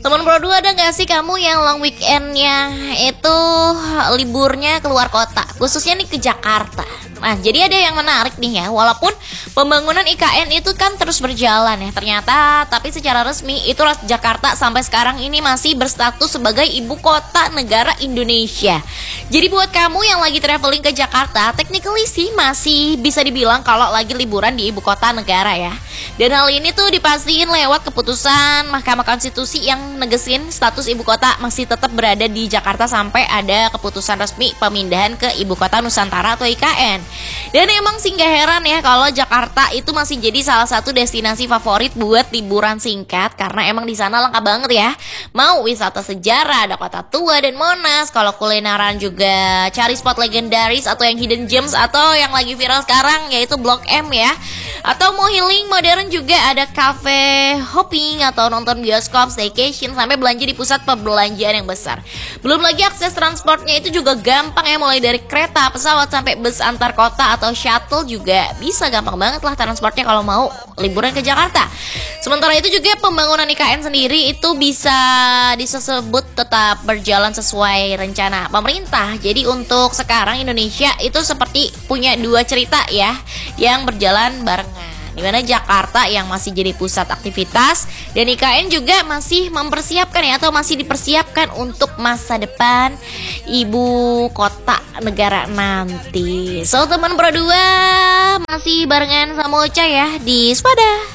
Teman Pro 2, ada gak sih kamu yang long weekendnya itu liburnya keluar kota, khususnya nih ke Jakarta? Nah, jadi ada yang menarik nih ya, walaupun pembangunan IKN itu kan terus berjalan ya ternyata, tapi secara resmi itu Jakarta sampai sekarang ini masih berstatus sebagai ibu kota negara Indonesia. Jadi buat kamu yang lagi traveling ke Jakarta, technically sih masih bisa dibilang kalau lagi liburan di ibu kota negara ya. Dan hal ini tuh dipastiin lewat keputusan Mahkamah Konstitusi yang negesin status ibu kota masih tetap berada di Jakarta sampai ada keputusan resmi pemindahan ke ibu kota Nusantara atau IKN. Dan emang sih gak heran ya kalau Jakarta itu masih jadi salah satu destinasi favorit buat liburan singkat, karena emang di sana lengkap banget ya. Mau wisata sejarah, ada Kota Tua dan Monas. Kalau kulineran juga cari spot legendaris atau yang hidden gems, atau yang lagi viral sekarang yaitu Blok M ya. Atau mau healing modern juga ada cafe hopping atau nonton bioskop, staycation, sampai belanja di pusat perbelanjaan yang besar. Belum lagi akses transportnya itu juga gampang ya, mulai dari kereta, pesawat sampai bus antar kota atau shuttle juga bisa, gampang banget lah transportnya kalau mau liburan ke Jakarta. Sementara itu juga pembangunan IKN sendiri itu bisa disebut tetap berjalan sesuai rencana pemerintah. Jadi untuk sekarang Indonesia itu seperti punya dua cerita ya yang berjalan barengan, dimana Jakarta yang masih jadi pusat aktivitas dan IKN juga masih mempersiapkan ya, atau masih dipersiapkan untuk masa depan ibu kota negara nanti. So teman Pro 2, masih barengan sama Ocha ya di Spada.